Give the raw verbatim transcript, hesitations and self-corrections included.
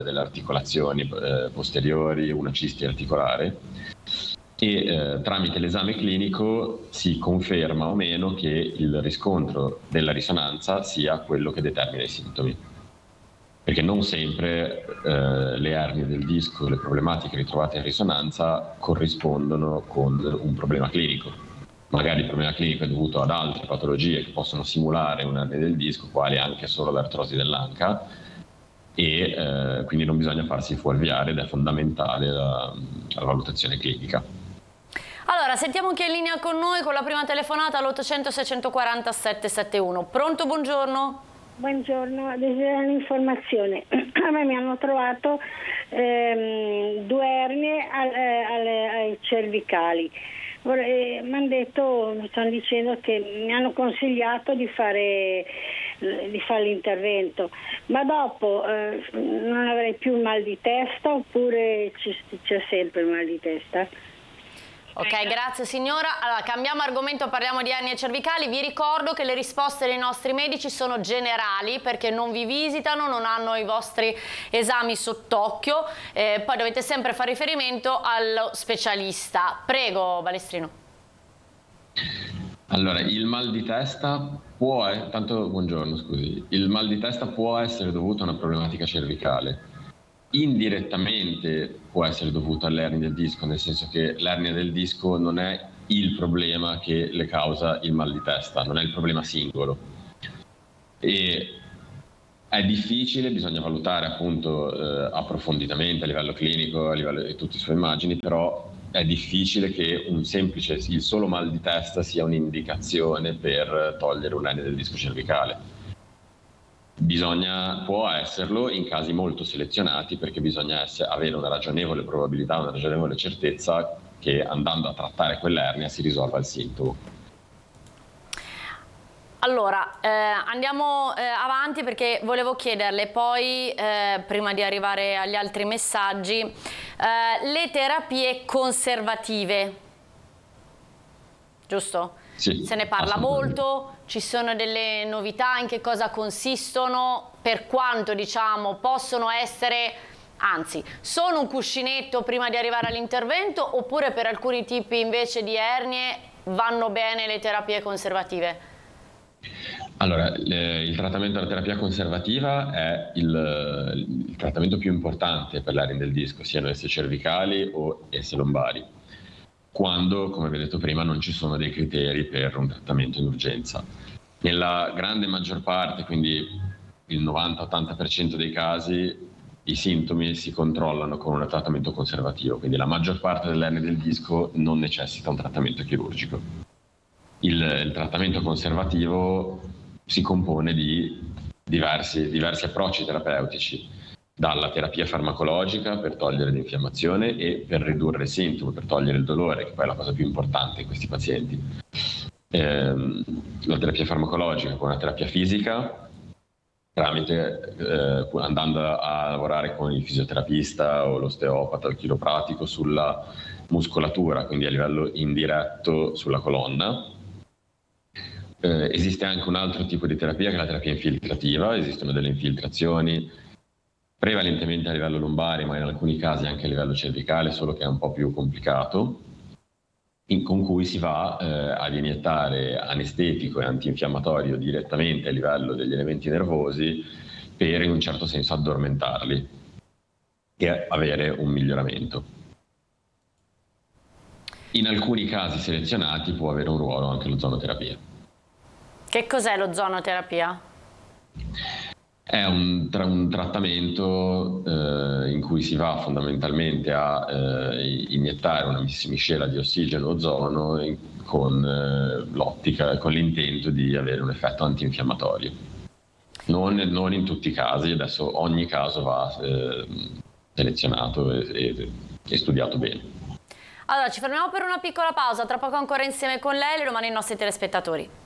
delle articolazioni eh, posteriori, una cisti articolare, e eh, tramite l'esame clinico si conferma o meno che il riscontro della risonanza sia quello che determina i sintomi. Perché non sempre eh, le ernie del disco, le problematiche ritrovate in risonanza corrispondono con un problema clinico. Magari il problema clinico è dovuto ad altre patologie che possono simulare un'ernia del disco, quali anche solo l'artrosi dell'anca, e eh, quindi non bisogna farsi fuorviare ed è fondamentale la, la valutazione clinica. Allora, sentiamo chi è in linea con noi con la prima telefonata all'ottocento seicentoquaranta settecentosettantuno. Pronto, buongiorno? Buongiorno, desidero un'informazione. A me mi hanno trovato ehm, due ernie alle, alle, ai cervicali. Eh, mi hanno detto, mi stanno dicendo che mi hanno consigliato di fare, di fare l'intervento, ma dopo eh, non avrei più il mal di testa oppure c'è sempre il mal di testa? Ok, grazie signora. Allora, cambiamo argomento, parliamo di ernie cervicali. Vi ricordo che le risposte dei nostri medici sono generali perché non vi visitano, non hanno i vostri esami sott'occhio, eh, poi dovete sempre fare riferimento allo specialista. Prego, Balestrino. Allora, il mal di testa può, eh, tanto buongiorno, scusi, il mal di testa può essere dovuto a una problematica cervicale. Indirettamente può essere dovuto all'ernia del disco, nel senso che l'ernia del disco non è il problema che le causa il mal di testa, non è il problema singolo. E è difficile, bisogna valutare appunto eh, approfonditamente a livello clinico, a livello di tutte le sue immagini, però è difficile che un semplice, il solo mal di testa sia un'indicazione per togliere un'ernia del disco cervicale. Bisogna, può esserlo in casi molto selezionati perché bisogna essere, avere una ragionevole probabilità, una ragionevole certezza che andando a trattare quell'ernia si risolva il sintomo. Allora, eh, andiamo eh, avanti perché volevo chiederle poi, eh, prima di arrivare agli altri messaggi, eh, le terapie conservative, giusto? Sì, se ne parla molto, ci sono delle novità, in che cosa consistono, per quanto diciamo possono essere, anzi sono un cuscinetto prima di arrivare all'intervento, oppure per alcuni tipi invece di ernie vanno bene le terapie conservative? Allora, le, il trattamento della terapia conservativa è il, il trattamento più importante per l'ernia del disco, siano esse cervicali o esse lombari, quando, come vi ho detto prima, non ci sono dei criteri per un trattamento in urgenza. Nella grande maggior parte, quindi il novanta ottanta per cento dei casi, i sintomi si controllano con un trattamento conservativo, quindi la maggior parte dell'ernia del disco non necessita un trattamento chirurgico. Il, il trattamento conservativo si compone di diversi, diversi approcci terapeutici, dalla terapia farmacologica per togliere l'infiammazione e per ridurre il sintomo, per togliere il dolore, che poi è la cosa più importante in questi pazienti. Ehm, la terapia farmacologica con una terapia fisica, tramite eh, andando a lavorare con il fisioterapista o l'osteopata o il chiropratico sulla muscolatura, quindi a livello indiretto sulla colonna. Eh, esiste anche un altro tipo di terapia che è la terapia infiltrativa, esistono delle infiltrazioni prevalentemente a livello lombare, ma in alcuni casi anche a livello cervicale, solo che è un po' più complicato, in, con cui si va eh, ad iniettare anestetico e antinfiammatorio direttamente a livello degli elementi nervosi per in un certo senso addormentarli e avere un miglioramento. In alcuni casi selezionati può avere un ruolo anche l'ozonoterapia. Che cos'è l'ozonoterapia? È un, tra, un trattamento eh, in cui si va fondamentalmente a eh, iniettare una miscela di ossigeno e ozono in, con eh, l'ottica, con l'intento di avere un effetto antinfiammatorio. Non, non in tutti i casi, adesso ogni caso va eh, selezionato e, e, e studiato bene. Allora, ci fermiamo per una piccola pausa, tra poco ancora insieme con lei, le domande ai nostri telespettatori.